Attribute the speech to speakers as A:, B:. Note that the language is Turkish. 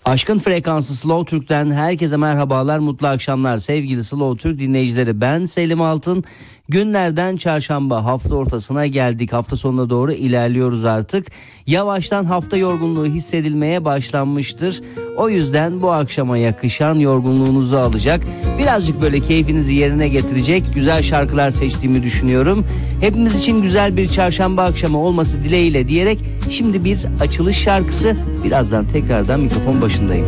A: Aşkın frekansı Slow Türk'ten herkese merhabalar, mutlu akşamlar sevgili Slow Türk dinleyicileri. Ben Selim Altın. Günlerden çarşamba, hafta ortasına geldik. Hafta sonuna doğru ilerliyoruz artık. Yavaştan hafta yorgunluğu hissedilmeye başlanmıştır. O yüzden bu akşama yakışan yorgunluğunuzu alacak, birazcık böyle keyfinizi yerine getirecek güzel şarkılar seçtiğimi düşünüyorum. Hepimiz için güzel bir çarşamba akşamı olması dileğiyle diyerek şimdi bir açılış şarkısı, birazdan tekrardan mikrofon başındayım.